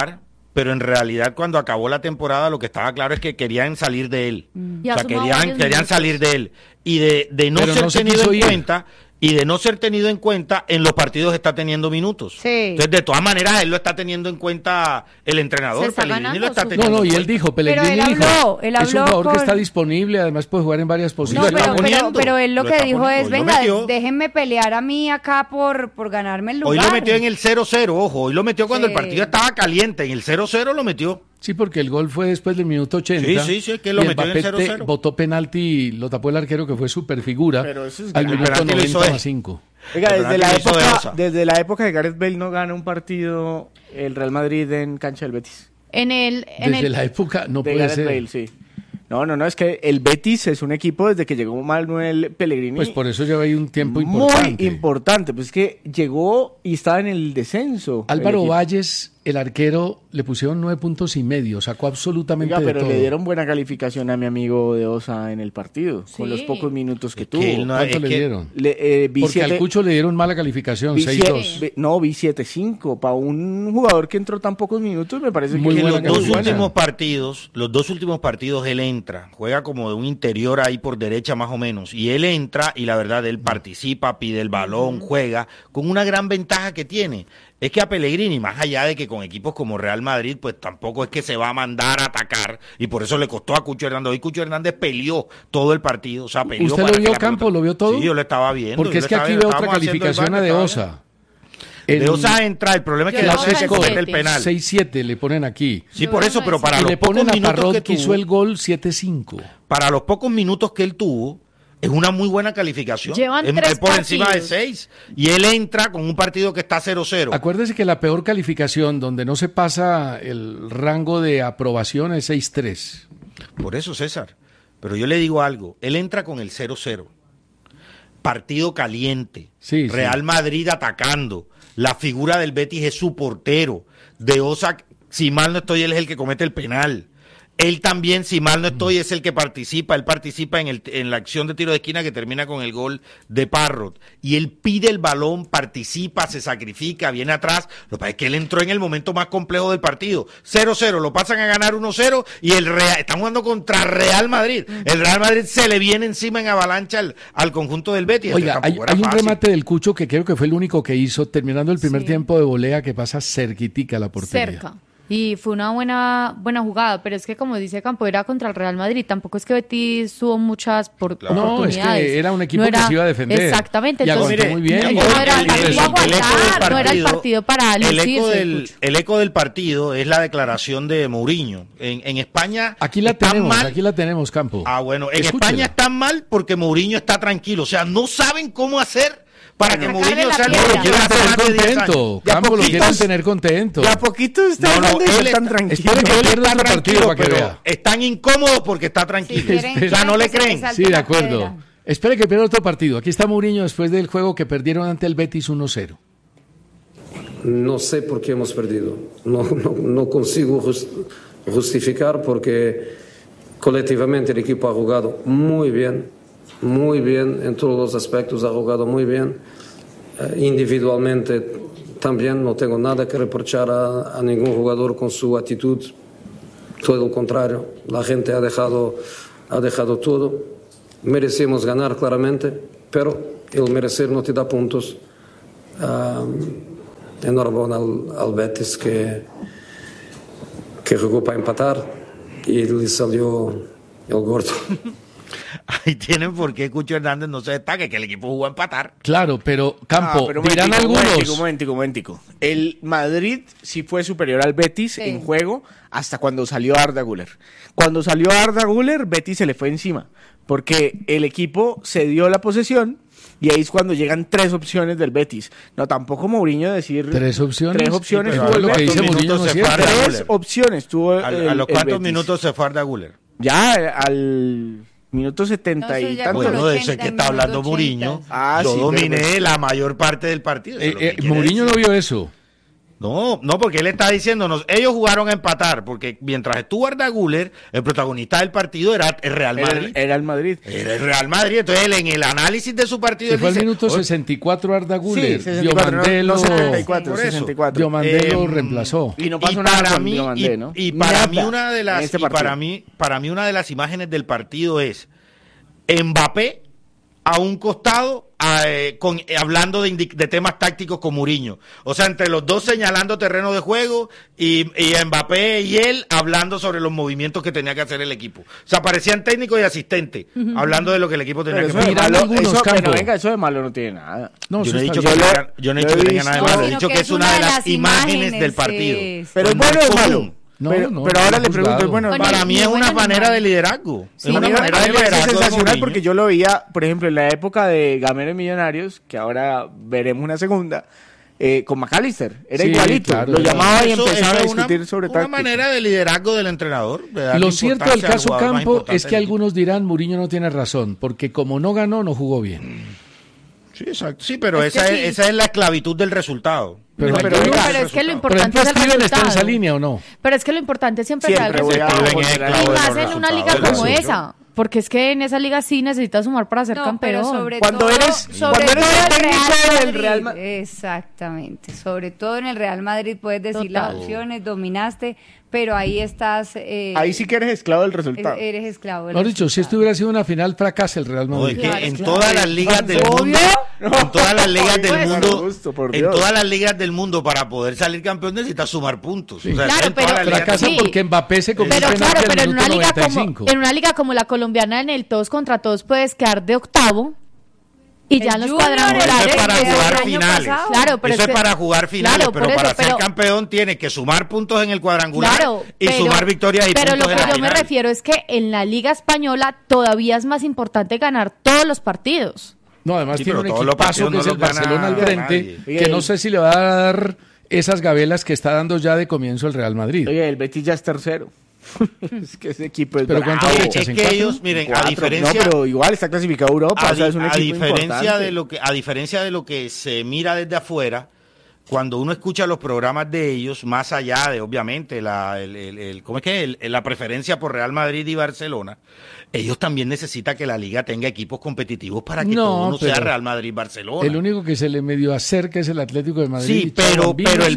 pero en realidad cuando acabó la temporada lo que estaba claro es que querían salir de él. Y O sea, querían minutos. salir de él. Y de no Pero ser no se tenido quiso en ir. cuenta, y de no ser tenido en cuenta, en los partidos está teniendo minutos. Sí. Entonces, de todas maneras, él lo está teniendo en cuenta el Se entrenador, está Pellegrini ganando lo está su- teniendo No, en y él cuenta. dijo, Pellegrini Pero él dijo, habló es un jugador con- que está disponible, además puede jugar en varias No, posiciones. está poniendo. pero él lo Lo que está dijo poniendo. es, Hoy lo venga, metió. déjenme pelear a mí acá por ganarme el lugar. Hoy lo metió en el 0-0, ojo, hoy lo metió cuando Sí. el partido estaba caliente, en el 0-0 lo metió. Sí, porque el gol fue después del minuto 80. Sí, que lo y metió en el Mbappé 0-0. botó penalti y lo tapó el arquero que fue super figura Pero eso es al grave. minuto El penalti lo hizo 90 él. más 5. Oiga, El penalti lo hizo de Osa. desde la época de Gareth Bale no gana un partido el Real Madrid en cancha del Betis. Desde la época no de puede Gareth ser. Bale, sí. No, es que el Betis es un equipo desde que llegó Manuel Pellegrini. Pues por eso lleva ahí un tiempo muy importante. importante, pues es que llegó y estaba en el descenso. el Álvaro equipo. Valles, el arquero, le pusieron 9 puntos y medio, sacó absolutamente Oiga, pero de todo. le dieron buena calificación a mi amigo de Osa en el partido, con los pocos minutos que tuvo. él no- ¿Cuánto es le que- dieron? Vi Porque al siete- Cucho le dieron mala calificación, vi 6-2. siete- no, vi 7-5. Para un jugador que entró tan pocos minutos, me parece Muy que En buena los dos calificación. últimos partidos él entra, juega como de un interior ahí por derecha más o menos, y él entra y la verdad él participa, pide el balón, juega, con una gran ventaja que tiene, es que a Pellegrini, más allá de que con equipos como Real Madrid, pues tampoco es que se va a mandar a atacar, y por eso le costó a Cucho Hernández. Hoy Cucho Hernández peleó todo el partido, o sea, peleó. ¿Usted para lo que vio, la Campo? pelota- ¿Lo vio todo? Sí, yo lo estaba viendo. Porque yo es lo que estaba aquí viendo, veo otra estábamos haciendo el calificación a bar, de estaba Osa. viendo. De Osa entra, el problema es que Yo de le Osa es que pongo comete el 7. penal. 6-7 le ponen aquí. Sí, por eso, pero para Y los le pocos ponen a minutos Parrot que que hizo tuvo, el gol 7-5. para los pocos minutos que él tuvo, es una muy buena calificación. Llevan es 3 por encima de partidos. 6. Y él entra con un partido que está 0-0. Acuérdese que la peor calificación donde no se pasa el rango de aprobación es 6-3. Por eso, César. Pero yo le digo algo. Él entra con el 0-0. Partido caliente. Sí, Real sí. Madrid atacando. La figura del Betis es su portero. De Osa, si mal no estoy, él es el que comete el penal. Él también, si mal no estoy, es el que participa. Él participa en la acción de tiro de esquina que termina con el gol de Parrot. Y él pide el balón, participa, se sacrifica, viene atrás. Lo que pasa es que él entró en el momento más complejo del partido. 0-0, lo pasan a ganar 1-0 y están jugando contra Real Madrid. El Real Madrid se le viene encima en avalancha al conjunto del Betis. Oiga, Entonces, hay tampoco era un fácil. remate del Cucho que creo que fue el único que hizo, terminando el primer tiempo de volea, que pasa cerquitica a la portería. Cerca. Y fue una buena jugada, pero es que como dice Campo, era contra el Real Madrid, tampoco es que Betis tuvo muchas oportunidades. No, es que era un equipo que se iba a defender. Exactamente, Y entonces aguantó muy bien. no era el partido a aguantar, no era el partido para lucirse. El eco del partido es la declaración de Mourinho. En España Aquí la están mal. aquí la tenemos, Campo. Ah, bueno, en Escúchela. España están mal porque Mourinho está tranquilo. O sea, no saben cómo hacer para que Mourinho sea el Lo que quieren hace tener más de 10 años. contento, De a Campo, lo poquitos- quieren tener contento. De a poquito está No, hablando y él están está- tranquilos. Espere que Él pierda está otro partido tranquilo, para que pero vea. están incómodos porque está tranquilo. quieren- O sea, no le quieren que se creen. salte Sí, de una acuerdo. piedra. Espere que pierda otro partido. Aquí está Mourinho después del juego que perdieron ante el Betis 1-0. No sé por qué hemos perdido. No consigo justificar porque colectivamente el equipo ha jugado muy bien en todos los aspectos, ha jugado muy bien. Individualmente también no tengo nada que reprochar a ningún jugador con su actitud. Todo lo contrario, la gente ha dejado todo. Merecemos ganar claramente, pero el merecer no te da puntos. Enhorabuena al Betis que jugó para empatar y le salió el gordo. Ahí tienen por qué Cucho Hernández no se destaque, que el equipo jugó a empatar. Claro, pero Campo, pero dirán algunos. momentico. El Madrid sí fue superior al Betis en juego hasta cuando salió Arda Güler. Cuando salió Arda Güler, Betis se le fue encima, porque el equipo se dio la posesión y ahí es cuando llegan 3 opciones del Betis. No, tampoco Mourinho decir... 3 opciones. 3 opciones Pero tuvo el lo que Betis. dice Mourinho no es cierto. 3 opciones tuvo ¿A el los cuántos Betis. minutos se fue Arda Güler? Ya al minuto 70 No, eso y ya tanto. Bueno, de eso es 80, que está hablando minuto 80. Mourinho. Ah, Yo sí, dominé pero- la mayor parte del partido. eso es lo que quiere Mourinho no decir. vio eso. No, porque él está diciéndonos, ellos jugaron a empatar, porque mientras estuvo Arda Güler, el protagonista del partido era el Real Madrid. Era el Madrid. Era el Real Madrid, entonces él en el análisis de su partido... Fue al minuto 64 Arda Güler. Sí, 64, no 74, 64. Diomandé lo reemplazó. Y no pasó nada con Diomandé, ¿no? Y para mí una de las para mí una de las imágenes del partido es Mbappé a un costado hablando de temas tácticos con Mourinho. O sea, entre los dos señalando terreno de juego y Mbappé y él hablando sobre los movimientos que tenía que hacer el equipo. O sea, parecían técnicos y asistentes hablando de lo que el equipo tenía que hacer. Eso de malo no tiene nada. No, yo no he dicho que tenga nada de malo. He dicho que es una de las imágenes del partido. Pero es bueno o malo. Pero ahora le pregunto, para mí es una manera de liderazgo. Sí, es una manera de liderazgo sensacional porque yo lo veía, por ejemplo, en la época de Gamero Millonarios, que ahora veremos una segunda, con McAllister. Era igualito. Claro, lo llamaba y empezaba a discutir sobre táctica. Una manera de liderazgo del entrenador. Lo cierto del caso Campo es que algunos dirán Mourinho no tiene razón, porque como no ganó, no jugó bien. Sí, exacto. Sí, pero esa es la esclavitud del resultado. Pero es que lo importante es el resultado. ¿Está en esa línea o no? Pero es que lo importante siempre es el resultado. Y más en una liga como esa. Porque es que en esa liga sí necesitas sumar para ser campeón. Cuando eres técnico del Real Madrid. Exactamente. Sobre todo en el Real Madrid puedes decir las opciones, dominaste, pero ahí estás... ahí sí que eres esclavo del resultado. Eres esclavo del resultado. Dicho, si esto hubiera sido una final, fracasa el Real Madrid. No, es que en todas las ligas del mundo... En todas las ligas del mundo... En todas las ligas del mundo, para poder salir campeón necesitas sumar puntos. Sí. O sea, claro, pero fracasa porque Mbappé se convierte en en una liga como la colombiana, en el todos contra todos puedes quedar de octavo. Y ya en los cuadrangulares. Eso es para jugar finales. Claro, pero eso es para jugar finales, pero para ser campeón tiene que sumar puntos en el cuadrangular y sumar victorias y puntos en la final. Pero lo que yo me refiero es que en la Liga Española todavía es más importante ganar todos los partidos. No, además tiene un equipazo que es el Barcelona al frente, que no sé si le va a dar esas gabelas que está dando ya de comienzo el Real Madrid. Oye, el Betis ya es tercero. Es que ese equipo es pero ¿cuántas fechas es que ellos, miren, 4, a diferencia, no, pero igual está clasificado a Europa, o sea, es un equipo diferencia a diferencia de lo que se mira desde afuera, cuando uno escucha los programas de ellos, más allá de obviamente la preferencia por Real Madrid y Barcelona, ellos también necesitan que la liga tenga equipos competitivos para que todo no sea Real Madrid-Barcelona. El único que se le medio acerca es el Atlético de Madrid. Sí, pero el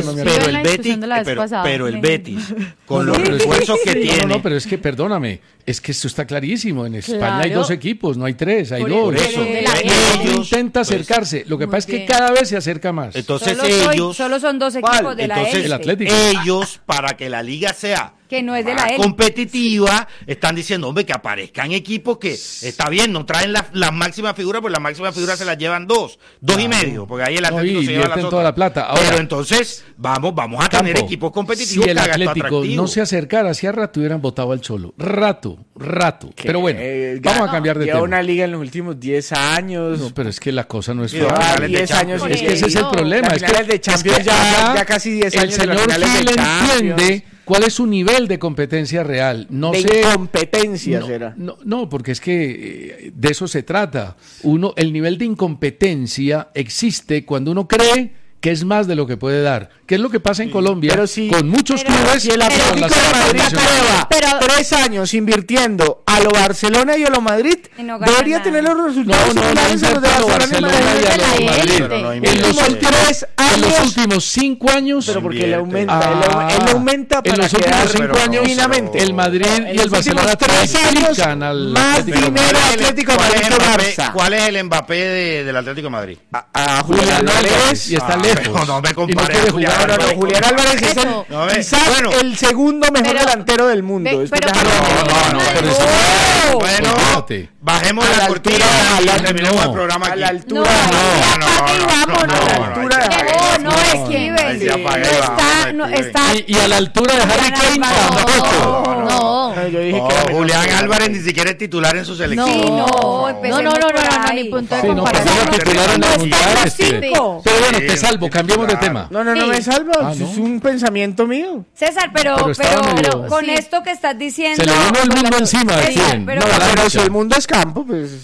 Betis, con los refuerzos que tiene. No, pero es que, perdóname, es que esto está clarísimo. En España hay 2 equipos, no hay 3, hay 2. Por eso, ellos intenta acercarse. Lo que pasa es que cada vez se acerca más. Entonces solo son 2 equipos de la élite. El Atlético. Ellos, para que la liga sea que no es de la élite competitiva, están diciendo, hombre, que aparezcan equipos que, está bien, no traen las máximas figuras, pues las máximas figuras se las llevan 2 y medio, porque ahí el Atlético se lleva las toda la plata. Ahora, pero entonces, vamos a tener equipos competitivos. Si el Atlético no se acercara, hacía rato hubieran votado al Cholo. Rato. Pero bueno, vamos a cambiar de tema. Lleva una liga en los últimos 10 años. No, pero es que la cosa no es fácil. 10 años. Es que ese es el problema. Es que de Champions ya casi 10 años. El señor Gil entiende cuál es su nivel de competencia real. Incompetencia será. No, porque es que de eso se trata. El nivel de incompetencia existe cuando uno cree que es más de lo que puede dar. ¿Qué es lo que pasa en Colombia? Con muchos clubes. Si el Atlético de Madrid lleva 3 años invirtiendo a lo Barcelona y a lo Madrid, debería tener los resultados similares a los de Barcelona y a Madrid. En los últimos 5 años. Pero porque él aumenta para en los últimos 5 años, el Madrid y el Barcelona triplican al más dinero Atlético de Madrid. ¿Cuál es el Mbappé del Atlético de Madrid? A Julián Álvarez. Y está lejos. No me compares. Julián Álvarez es quizás el segundo mejor delantero del mundo. Bueno, bajemos la cortina y terminemos el programa aquí. A la altura. No escriben. Y a la altura de Harry Kane tampoco. No. Yo dije que Julián Álvarez ni siquiera es titular en su selección. No, ni punto de comparación. Pero bueno, te salvo, cambiemos de tema. No me salva, es un pensamiento mío. César, pero con esto que estás diciendo... Se le vino el mundo encima. Pero si el mundo es campo, pues...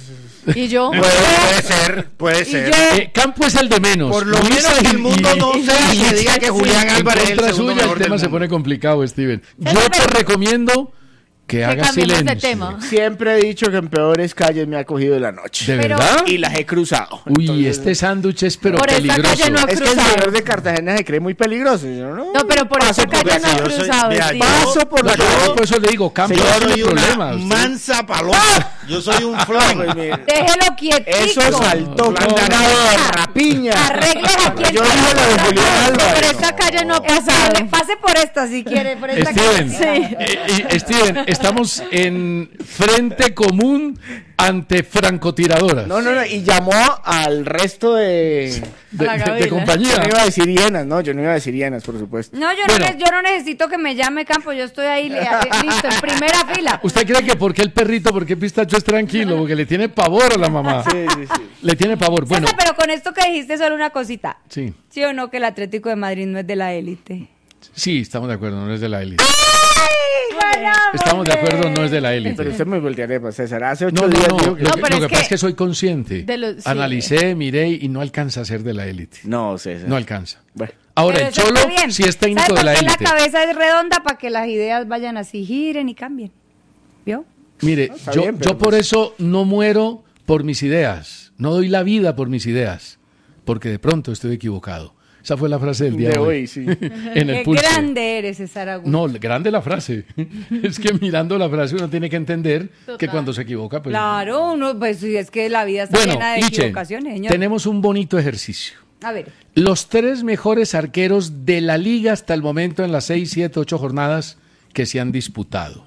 ¿Y yo? Puede ser. Campo es el de menos. Por lo menos el mundo no se diga que Julián Álvarez es el segundo suya, mejor el tema del se mundo. pone complicado, Steven. Yo te recomiendo que hagas cambiemos de silencio. tema. Siempre he dicho que en peores calles me ha cogido la noche. ¿De verdad? Y las he cruzado. Uy, Entonces, este sándwich es pero Por esta peligroso. calle no ha es que el cruzado. señor de Cartagena se cree muy peligroso. Yo no, No, pero por esta calle no ha cruzado. Steve. paso por No, la yo por eso le digo, Campo Yo no soy tiene una problemas. mansa paloma. Yo soy un flan. Déjelo quietico. Eso saltó de rapiña. Arregles aquí el Yo digo lo de Julián Por Álvarez. esta calle no ha pasado. Pase por esta si quiere. Por esta Steven, calle. Steven, estamos en frente común ante francotiradoras. No, y llamó al resto de compañía. Yo no iba a decir hienas, yo no iba a decir hienas, por supuesto. No, yo no necesito que me llame Campo. Yo estoy ahí listo, en primera fila. ¿Usted cree que por qué el perrito, por qué Pistacho es tranquilo? Porque le tiene pavor a la mamá. Sí. Le tiene pavor. Bueno, César, pero con esto que dijiste solo una cosita. sí, ¿Sí o no que el Atlético de Madrid no es de la élite? sí, estamos de acuerdo, no es de la élite. ¡Ganamos! Estamos de acuerdo, no es de la élite. Pero usted me voltearé, pues, César. Hace 8 No, días no, dijo que... lo No, que, pero lo es que pasa que- es que soy consciente. Sí. Analicé, miré y no alcanza a ser de la élite. No, César. No alcanza. Bueno. Ahora, Pero el eso Cholo está bien. sí es técnico ¿Sabe de la por qué élite. la cabeza es redonda? Para que las ideas vayan así, giren y cambien. ¿Vio? Mire, está yo, bien, pero yo por pues- eso no muero por mis ideas. No doy la vida por mis ideas. Porque de pronto estoy equivocado. Esa fue la frase del día de hoy. sí. En el Qué pulso. grande eres, César Augusto. No, grande la frase. Es que mirando la frase uno tiene que entender que cuando se equivoca, pues... Claro, uno, pues es que la vida está Bueno, llena de Iche, equivocaciones, señor. tenemos un bonito ejercicio. A ver, Los 3 mejores arqueros de la liga hasta el momento en las 6, 7, 8 jornadas que se han disputado.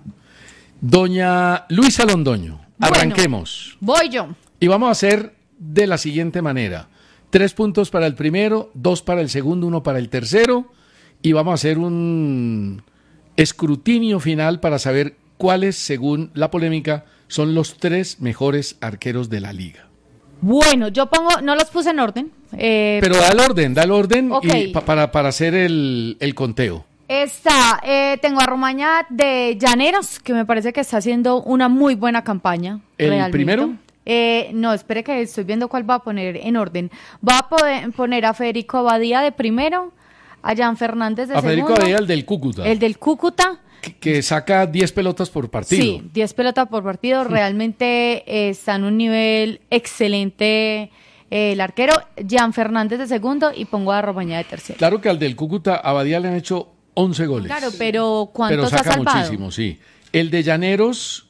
Doña Luisa Londoño, Bueno. arranquemos. Voy yo. Y vamos a hacer de la siguiente manera. 3 puntos para el primero, 2 para el segundo, 1 para el tercero. Y vamos a hacer un escrutinio final para saber cuáles, según la polémica, son los 3 mejores arqueros de la liga. Bueno, yo pongo, no los puse en orden. Pero da el orden Ok. y para hacer el conteo. Tengo a Romaña de Llaneros, que me parece que está haciendo una muy buena campaña. ¿El realmente. primero? No, espere que estoy viendo cuál va a poner en orden. Va a poner a Federico Abadía de primero, a Jan Fernández de A Federico segundo. Abadía, el del Cúcuta, El del Cúcuta. que saca 10 pelotas por partido. Sí, 10 pelotas por partido. Realmente está en un nivel excelente el arquero. Jan Fernández de segundo y pongo a Romaña de tercero. Claro que al del Cúcuta, Abadía le han hecho 11 goles. Claro, pero Pero ¿cuántos ha saca salvado? muchísimo, sí. El de Llaneros,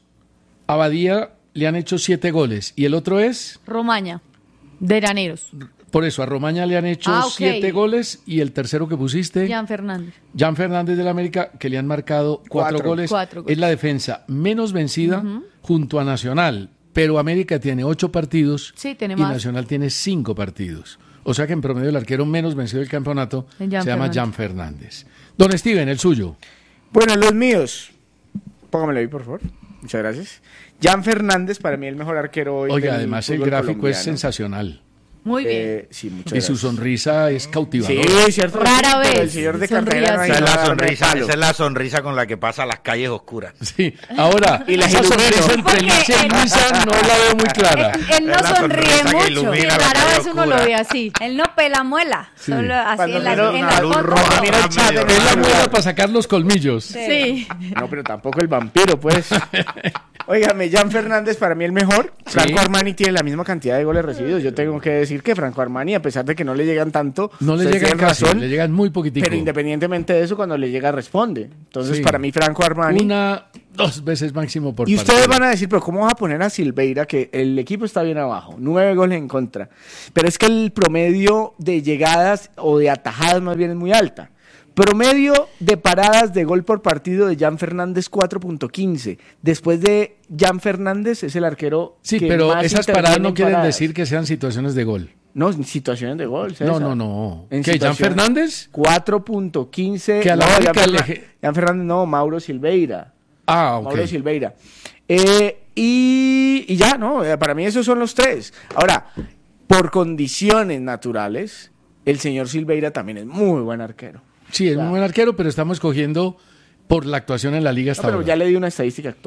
Abadía le han hecho 7 goles. Y el otro es, Romaña, de Llaneros. por eso, a Romaña le han hecho Ah, ok. 7 goles. Y el tercero que pusiste, Jan Fernández. Jan Fernández de la América, que le han marcado 4 goles. 4 goles. Es la defensa menos vencida junto a Nacional. Pero América tiene 8 partidos Sí, tiene y más. Nacional tiene 5 partidos. O sea que en promedio el arquero menos vencido del campeonato se Jan llama Fernández. Jan Fernández. Don Steven, el suyo. Bueno, los míos. Póngamelo ahí, por favor. Muchas gracias. Jan Fernández, para mí el mejor arquero hoy. Oiga, del además el fútbol gráfico es colombiano. sensacional. Muy bien. Sí, muchas Y su gracias. sonrisa es cautivadora. Sí, cierto. Rara pero vez El señor de sonríe Cartagena no así. hay Esa es la nada, sonrisa, palo. esa es la sonrisa con la que pasa las calles oscuras. Sí, ahora, Y la esa ilumino. sonrisa entre Porque Licha y él- Luisa no la veo muy clara. Él no Es la sonríe sonrisa que mucho. ilumina la Rara calle vez uno oscura. lo ve así. Él no pela muela. Sí. Solo así Cuando en la, miro en una la luz foto. roja, Mira el chat, medio Es la raro. muela para sacar los colmillos. Sí. No, pero tampoco el vampiro, pues. Óigame, Jan Fernández para mí el mejor. Franco Armani tiene la misma cantidad de goles recibidos. Yo tengo que decir que Franco Armani, a pesar de que no le llegan tanto, No le ustedes llegan tienen casi, razón, le llegan muy poquitico. pero independientemente de eso, cuando le llega responde. Entonces, Sí. para mí Franco Armani. 1, 2 veces máximo por Y partido. ustedes van a decir, pero ¿cómo vas a poner a Silveira? Que el equipo está bien abajo, 9 goles en contra. Pero es que el promedio de llegadas o de atajadas más bien es muy alta. Promedio de paradas de gol por partido de Jan Fernández 4.15. Después de Jan Fernández es el arquero Sí, que pero más esas interviene paradas no en quieren paradas. decir que sean situaciones de gol. No, en situaciones de gol, César. No. En ¿Qué, Jan situación- Fernández? 4.15. Que a la no, América Jan, le- Jan Fernández no, Mauro Silveira. Ah, ok. Mauro Silveira. Y ya, ¿no? Para mí esos son los 3. Ahora, por condiciones naturales, el señor Silveira también es muy buen arquero. Sí, es muy buen arquero, pero estamos cogiendo por la actuación en la liga No, hasta pero ahora. ya le di una estadística actual.